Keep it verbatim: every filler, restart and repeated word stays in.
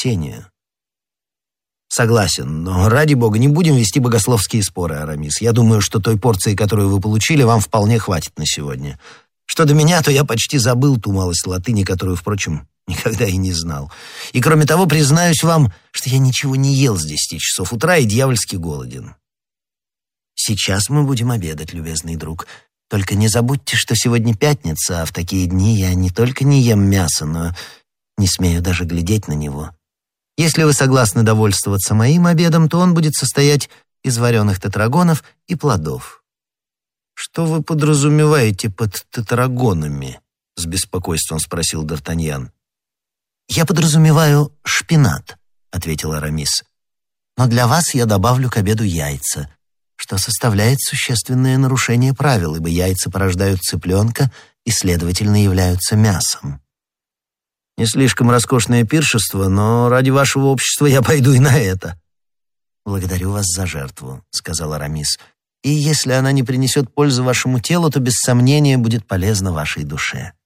спасению. Согласен, но ради бога не будем вести богословские споры, Арамис. Я думаю, что той порции, которую вы получили, вам вполне хватит на сегодня. Что до меня, то я почти забыл ту малость латыни, которую, впрочем, никогда и не знал. И кроме того, признаюсь вам, что я ничего не ел с десяти часов утра и дьявольски голоден. Сейчас мы будем обедать, любезный друг. Только не забудьте, что сегодня пятница, а в такие дни я не только не ем мясо, но не смею даже глядеть на него. Если вы согласны довольствоваться моим обедом, то он будет состоять из вареных тетрагонов и плодов. «Что вы подразумеваете под тетрагонами?» — с беспокойством спросил Д'Артаньян. «Я подразумеваю шпинат», — ответил Арамис. «Но для вас я добавлю к обеду яйца, что составляет существенное нарушение правил, ибо яйца порождают цыпленка и, следовательно, являются мясом». «Не слишком роскошное пиршество, но ради вашего общества я пойду и на это». «Благодарю вас за жертву», — сказал Арамис. «И если она не принесет пользы вашему телу, то без сомнения будет полезна вашей душе».